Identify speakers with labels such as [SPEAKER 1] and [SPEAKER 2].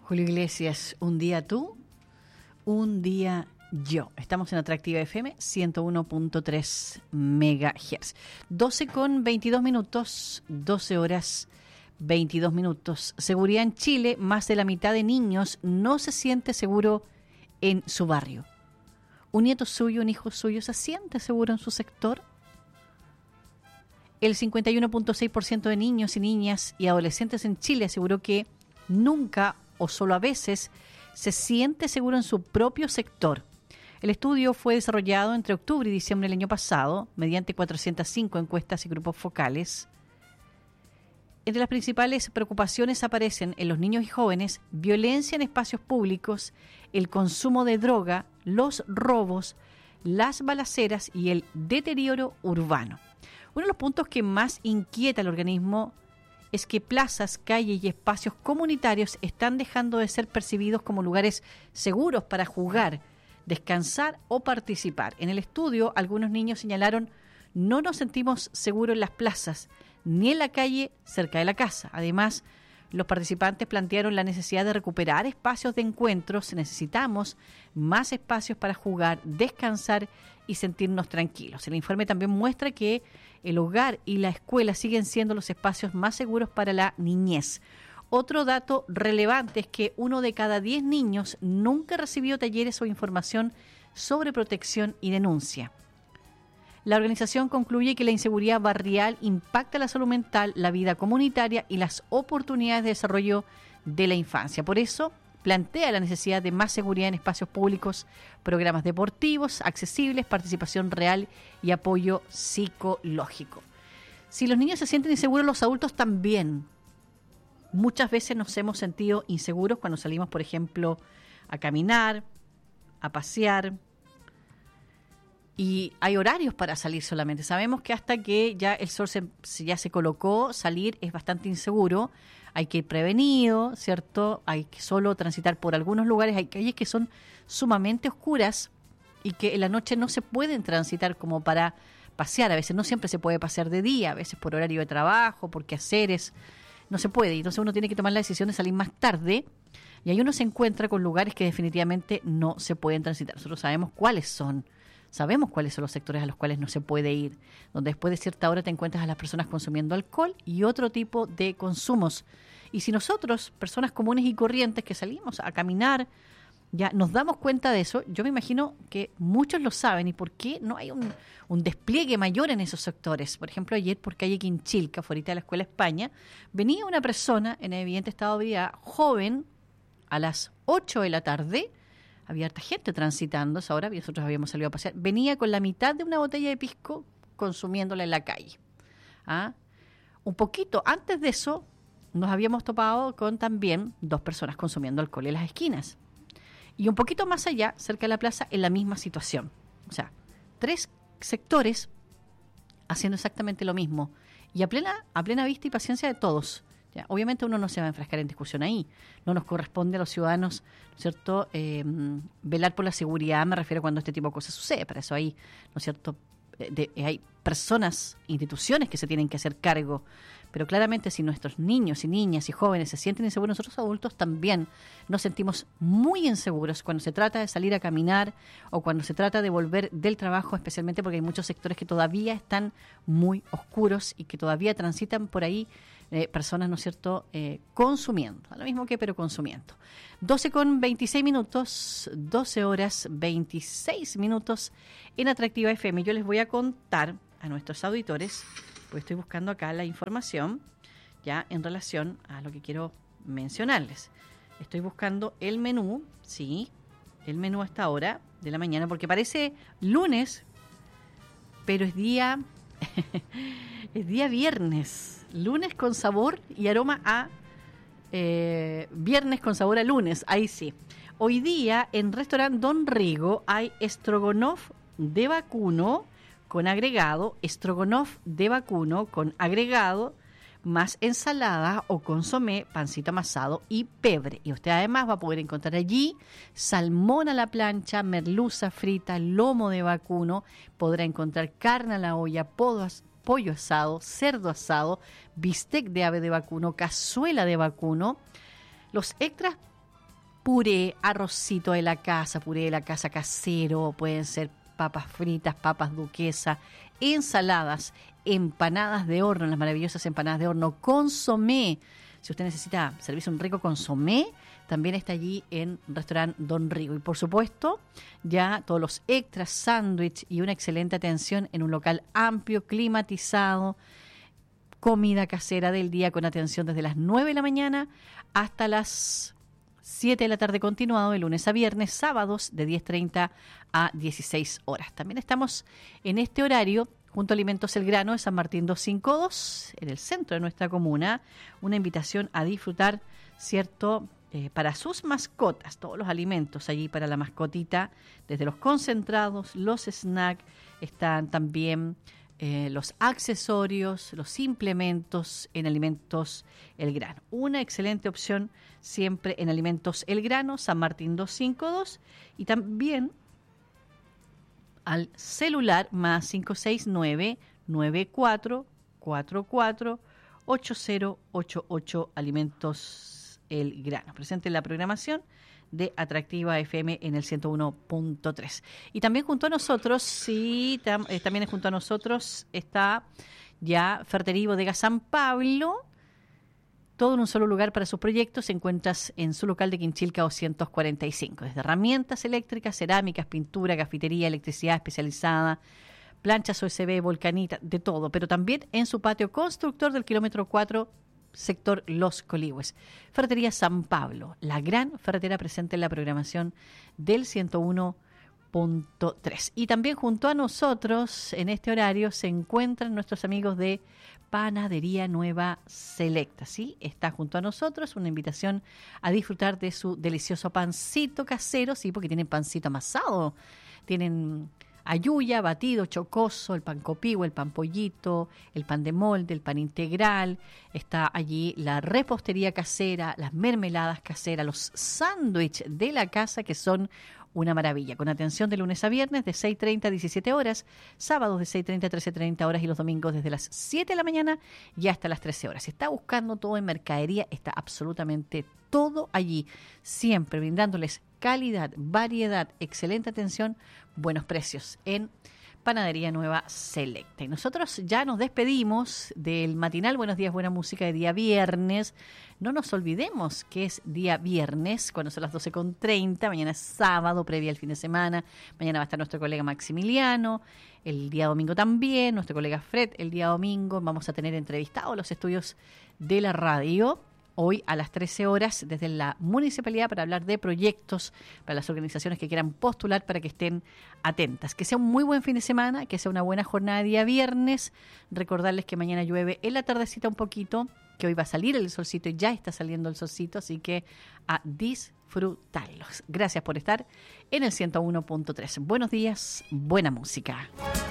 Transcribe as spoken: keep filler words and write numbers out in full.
[SPEAKER 1] Julio Iglesias, un día tú, un día yo. Estamos en Atractiva F M, ciento uno punto tres megahertz. doce con veintidós minutos, doce horas veintidós minutos. Seguridad en Chile, más de la mitad de niños no se siente seguro en su barrio. ¿Un nieto suyo, un hijo suyo se siente seguro en su sector? El cincuenta y uno punto seis por ciento de niños y niñas y adolescentes en Chile aseguró que nunca o solo a veces se siente seguro en su propio sector. El estudio fue desarrollado entre octubre y diciembre del año pasado mediante cuatrocientas cinco encuestas y grupos focales. Entre las principales preocupaciones aparecen en los niños y jóvenes violencia en espacios públicos, el consumo de droga, los robos, las balaceras y el deterioro urbano. Uno de los puntos que más inquieta al organismo es que plazas, calles y espacios comunitarios están dejando de ser percibidos como lugares seguros para jugar, descansar o participar. En el estudio, algunos niños señalaron: no nos sentimos seguros en las plazas, ni en la calle cerca de la casa. Además, los participantes plantearon la necesidad de recuperar espacios de encuentros. Necesitamos más espacios para jugar, descansar y sentirnos tranquilos. El informe también muestra que el hogar y la escuela siguen siendo los espacios más seguros para la niñez. Otro dato relevante es que uno de cada diez niños nunca recibió talleres o información sobre protección y denuncia. La organización concluye que la inseguridad barrial impacta la salud mental, la vida comunitaria y las oportunidades de desarrollo de la infancia. Por eso, plantea la necesidad de más seguridad en espacios públicos, programas deportivos accesibles, participación real y apoyo psicológico. Si los niños se sienten inseguros, los adultos también. Muchas veces nos hemos sentido inseguros cuando salimos, por ejemplo, a caminar, a pasear. Y hay horarios para salir solamente. Sabemos que hasta que ya el sol se, ya se colocó, salir es bastante inseguro. Hay que ir prevenido, ¿cierto? Hay que solo transitar por algunos lugares. Hay calles que son sumamente oscuras y que en la noche no se pueden transitar como para pasear. A veces no siempre se puede pasear de día, a veces por horario de trabajo, por quehaceres. No se puede. Entonces uno tiene que tomar la decisión de salir más tarde. Y ahí uno se encuentra con lugares que definitivamente no se pueden transitar. Nosotros sabemos cuáles son. Sabemos cuáles son los sectores a los cuales no se puede ir, donde después de cierta hora te encuentras a las personas consumiendo alcohol y otro tipo de consumos. Y si nosotros, personas comunes y corrientes que salimos a caminar, ya nos damos cuenta de eso, yo me imagino que muchos lo saben. ¿Y por qué no hay un, un despliegue mayor en esos sectores? Por ejemplo, ayer por calle Quinchilca, fuera de la Escuela España, venía una persona en evidente estado de ebriedad, joven, a las ocho de la tarde. Había harta gente transitando a esa hora, nosotros habíamos salido a pasear. Venía con la mitad de una botella de pisco consumiéndola en la calle. ¿Ah? Un poquito antes de eso, nos habíamos topado con también dos personas consumiendo alcohol en las esquinas. Y un poquito más allá, cerca de la plaza, en la misma situación. O sea, tres sectores haciendo exactamente lo mismo. Y a plena, a plena vista y paciencia de todos. Ya, obviamente uno no se va a enfrascar en discusión ahí. No nos corresponde a los ciudadanos, ¿no es cierto?, eh, velar por la seguridad. Me refiero cuando este tipo de cosas sucede. Para eso hay, ¿no es cierto?, de, de, hay personas, instituciones que se tienen que hacer cargo. Pero claramente si nuestros niños y niñas y jóvenes se sienten inseguros, nosotros adultos también nos sentimos muy inseguros cuando se trata de salir a caminar o cuando se trata de volver del trabajo, especialmente porque hay muchos sectores que todavía están muy oscuros y que todavía transitan por ahí eh, personas, ¿no es cierto?, eh, consumiendo. Lo mismo que, pero consumiendo. doce con veintiséis minutos, doce horas veintiséis minutos en Atractiva F M. Yo les voy a contar a nuestros auditores, porque estoy buscando acá la información ya en relación a lo que quiero mencionarles. Estoy buscando el menú, sí, el menú a esta hora de la mañana, porque parece lunes, pero es día, es día viernes, lunes con sabor y aroma a eh, viernes con sabor a lunes, ahí sí. Hoy día en restaurante Don Rigo hay estrogonoff de vacuno con agregado, estrogonoff de vacuno con agregado, más ensalada o consomé, pancito amasado y pebre. Y usted además va a poder encontrar allí salmón a la plancha, merluza frita, lomo de vacuno, podrá encontrar carne a la olla, podos, pollo asado, cerdo asado, bistec de ave de vacuno, cazuela de vacuno. Los extras puré, arrocito de la casa, puré de la casa casero, pueden ser papas fritas, papas duquesa, ensaladas, empanadas de horno, las maravillosas empanadas de horno, consomé. Si usted necesita servirse un rico consomé, también está allí en Restaurant Don Rigo. Y por supuesto, ya todos los extras, sándwich y una excelente atención en un local amplio, climatizado, comida casera del día con atención desde las nueve de la mañana hasta las siete de la tarde continuado, de lunes a viernes, sábados de diez treinta a dieciséis horas. También estamos en este horario junto a Alimentos El Grano de San Martín doscientos cincuenta y dos, en el centro de nuestra comuna, una invitación a disfrutar, ¿cierto?, eh, para sus mascotas, todos los alimentos allí para la mascotita, desde los concentrados, los snacks, están también eh, los accesorios, los implementos en Alimentos El Grano. Una excelente opción siempre en Alimentos El Grano, San Martín doscientos cincuenta y dos, y también al celular más cinco seis nueve, nueve cuatro cuatro cuatro, ocho cero ocho ocho, Alimentos El Grano. Presente en la programación de Atractiva F M en el ciento uno punto tres. Y también junto a nosotros, sí, tam, eh, también junto a nosotros está ya Ferretería Bodega San Pablo. Todo en un solo lugar para sus proyectos. Se encuentras en su local de Quinchilca doscientos cuarenta y cinco. Desde herramientas eléctricas, cerámicas, pintura, cafetería, electricidad especializada, planchas O S B, volcanita, de todo. Pero también en su patio constructor del kilómetro cuatro, sector Los Coligües. Ferretería San Pablo, la gran ferretera presente en la programación del ciento uno punto tres. Y también junto a nosotros en este horario se encuentran nuestros amigos de Panadería Nueva Selecta, ¿sí? Está junto a nosotros, una invitación a disfrutar de su delicioso pancito casero, sí, porque tienen pancito amasado, tienen ayuya, batido, chocoso, el pan copihue, el pan pollito, el pan de molde, el pan integral, está allí la repostería casera, las mermeladas caseras, los sándwiches de la casa que son una maravilla, con atención de lunes a viernes de seis treinta a diecisiete horas, sábados de seis treinta a trece treinta horas y los domingos desde las siete de la mañana y hasta las trece horas. Si está buscando todo en mercadería, está absolutamente todo allí, siempre brindándoles calidad, variedad, excelente atención, buenos precios en Panadería Nueva Selecta. Y nosotros ya nos despedimos del matinal Buenos Días, Buena Música de día viernes. No nos olvidemos que es día viernes, cuando son las doce con treinta, mañana es sábado, previa al fin de semana. Mañana va a estar nuestro colega Maximiliano, el día domingo también, nuestro colega Fred, el día domingo. Vamos a tener entrevistados los estudios de la radio. Hoy a las trece horas desde la municipalidad para hablar de proyectos para las organizaciones que quieran postular, para que estén atentas. Que sea un muy buen fin de semana, que sea una buena jornada de día viernes. Recordarles que mañana llueve en la tardecita un poquito, que hoy va a salir el solcito y ya está saliendo el solcito, así que a disfrutarlos. Gracias por estar en el ciento uno punto tres. Buenos días, buena música.